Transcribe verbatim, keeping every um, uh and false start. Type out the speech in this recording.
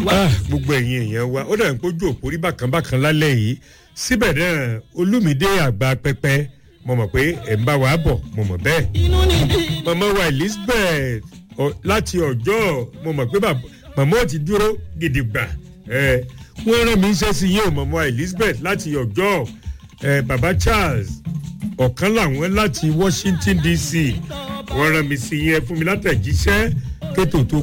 gbogbo ẹ̀yin èèyàn wa ó dàbí pójú òpó rí bákan bákan lálẹ́ yìí síbẹ̀ náà olúmídé àgbà pẹpẹ mo mọ̀ pé ẹ̀ ń bá wa bọ̀ mo mọ̀ bẹ́ẹ̀ màmá wa elizabeth láti ọjọ́ mo mọ̀ pé màmá ò ti dúró gidigba wọ́n rán mi iṣẹ́ sí yín o màmá wa elizabeth láti ọjọ́ baba charles ọ̀kan làwọn láti washington dc wọ́n rán mi sí yín ẹ fún mi látẹ̀jíṣẹ́ kétò tó